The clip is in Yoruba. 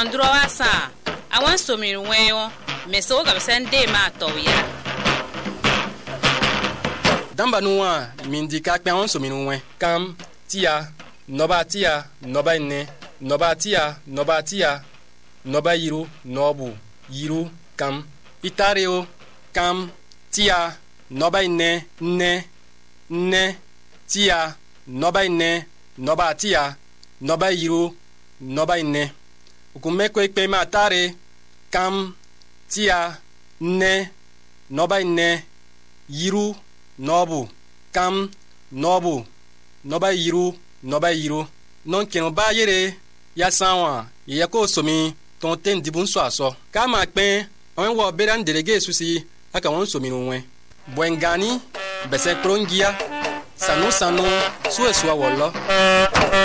ndro asa awan somiru weyo meso ga sende ma toya damba nuwa mindika pe on somiru we kam tia noba ine noba tia noba yiru nobu yiru kam itareo kam tia noba ine ne tia noba ine noba tia noba yiru noba ine ukumeko ikpe matare kam tia ne noba ine yiru nobu kam nobu noba yiru non keno ba yere ya sanwa ye ko somi ton ten dibun so aso kama pe on wo beran delege susi aka won somi no wen bwengani bese krongia sanu suesua wollo